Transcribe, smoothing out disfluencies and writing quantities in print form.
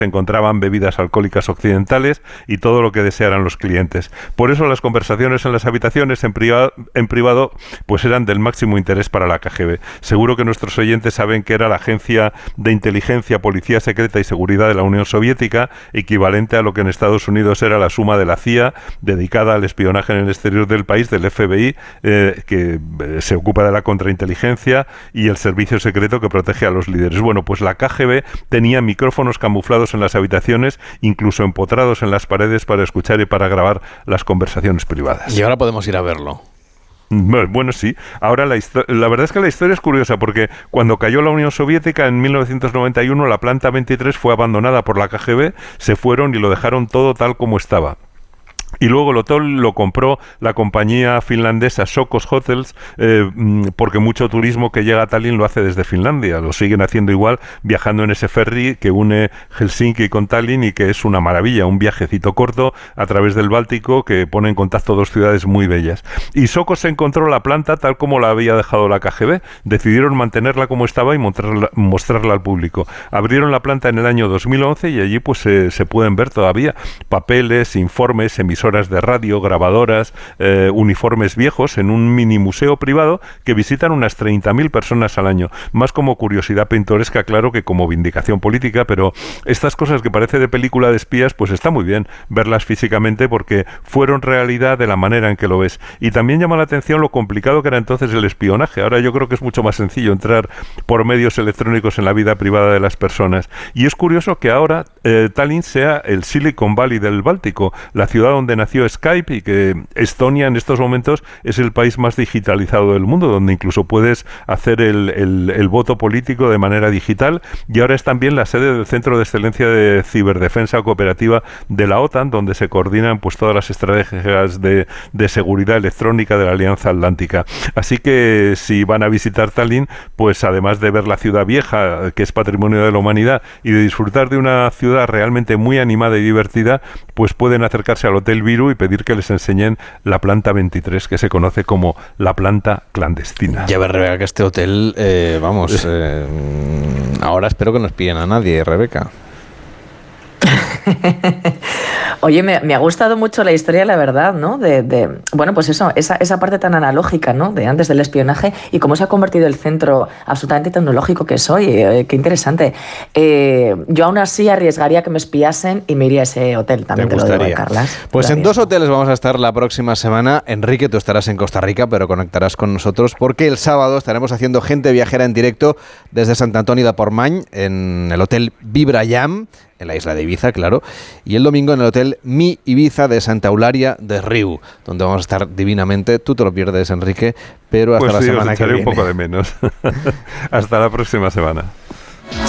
se encontraban bebidas alcohólicas occidentales y todo lo que desearan los clientes. Por eso las conversaciones en las habitaciones en privado pues eran del máximo interés para la KGB. Seguro que nuestros oyentes saben que era la agencia de inteligencia, policía secreta y seguridad de la Unión Soviética, equivalente a lo que en Estados Unidos era la suma de la CIA, dedicada al espionaje en el exterior del país, del FBI, que se ocupa de la contrainteligencia, y el servicio secreto que protege a los líderes. Bueno, pues la KGB tenía micrófonos camuflados en las habitaciones, incluso empotrados en las paredes para escuchar y para grabar las conversaciones privadas. Y ahora podemos ir a verlo. Bueno, sí. Ahora la verdad es que la historia es curiosa porque cuando cayó la Unión Soviética en 1991 la planta 23 fue abandonada por la KGB, se fueron y lo dejaron todo tal como estaba. Y luego el hotel lo compró la compañía finlandesa Sokos Hotels, porque mucho turismo que llega a Tallinn lo hace desde Finlandia. Lo siguen haciendo igual, viajando en ese ferry que une Helsinki con Tallinn y que es una maravilla, un viajecito corto a través del Báltico que pone en contacto dos ciudades muy bellas. Y Sokos se encontró la planta tal como la había dejado la KGB. Decidieron mantenerla como estaba y mostrarla al público. Abrieron la planta en el año 2011 y allí pues se pueden ver todavía papeles, informes, emisoras de radio, grabadoras, uniformes viejos en un mini museo privado que visitan unas 30.000 personas al año. Más como curiosidad pintoresca, claro, que como vindicación política, pero estas cosas que parece de película de espías, pues está muy bien verlas físicamente porque fueron realidad de la manera en que lo ves. Y también llama la atención lo complicado que era entonces el espionaje. Ahora yo creo que es mucho más sencillo entrar por medios electrónicos en la vida privada de las personas. Y es curioso que ahora Tallinn sea el Silicon Valley del Báltico, la ciudad donde nació Skype, y que Estonia en estos momentos es el país más digitalizado del mundo, donde incluso puedes hacer el voto político de manera digital, y ahora es también la sede del Centro de Excelencia de Ciberdefensa Cooperativa de la OTAN, donde se coordinan pues todas las estrategias de seguridad electrónica de la Alianza Atlántica. Así que si van a visitar Tallinn, pues además de ver la ciudad vieja, que es patrimonio de la humanidad, y de disfrutar de una ciudad realmente muy animada y divertida, pues pueden acercarse al Hotel Viru y pedir que les enseñen la planta 23, que se conoce como la planta clandestina. Ya ves, Rebeca, que este hotel, ahora espero que no espíen a nadie, Rebeca. Oye, me ha gustado mucho la historia, la verdad, ¿no? Bueno, pues eso, esa parte tan analógica, ¿no? De antes del espionaje y cómo se ha convertido el centro absolutamente tecnológico que es hoy. Qué interesante. Yo aún así arriesgaría que me espiasen y me iría a ese hotel, también te lo digo, Carlas. Pues en dos hoteles vamos a estar la próxima semana. Enrique, tú estarás en Costa Rica, pero conectarás con nosotros porque el sábado estaremos haciendo Gente Viajera en directo desde Sant Antoni de Portmany en el Hotel Vibrayam, en la isla de Ibiza, claro, y el domingo en el Hotel Mi Ibiza de Santa Eulària de Riu, donde vamos a estar divinamente. Tú te lo pierdes, Enrique, pero hasta la semana que viene. Pues sí, os echaré un poco de menos. Hasta la próxima semana.